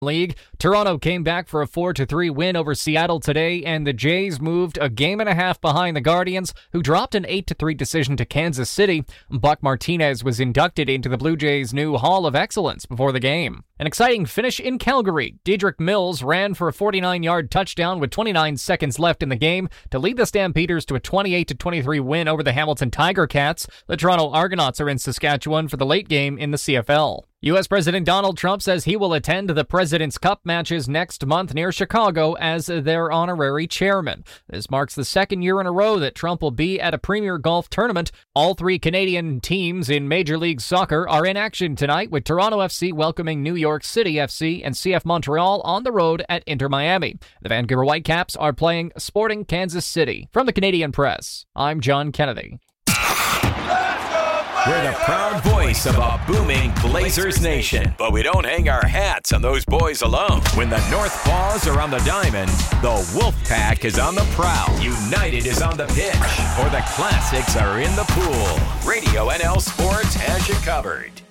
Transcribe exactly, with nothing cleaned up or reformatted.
League. Toronto came back for a four to three win over Seattle today, and the Jays moved a game and a half behind the Guardians, who dropped an eight to three decision to Kansas City. Buck Martinez was inducted into the Blue Jays' new Hall of Excellence before the game. An exciting finish in Calgary. Dedrick Mills ran for a forty-nine-yard touchdown with twenty-nine seconds left in the game to lead the Stampeders to a twenty-eight to twenty-three win over the Hamilton Tiger Cats. The Toronto Argonauts are in Saskatchewan for the late game in the C F L. U S President Donald Trump says he will attend the President's Cup matches next month near Chicago as their honorary chairman. This marks the second year in a row that Trump will be at a premier golf tournament. All three Canadian teams in Major League Soccer are in action tonight, with Toronto F C welcoming New York City F C and C F Montreal on the road at Inter Miami. The Vancouver Whitecaps are playing Sporting Kansas City. From the Canadian Press, I'm John Kennedy. We're the proud voice of a booming Blazers nation, but we don't hang our hats on those boys alone. When the North Paws are on the diamond, the Wolfpack is on the prowl, United is on the pitch, or the Classics are in the pool. Radio N L Sports has you covered.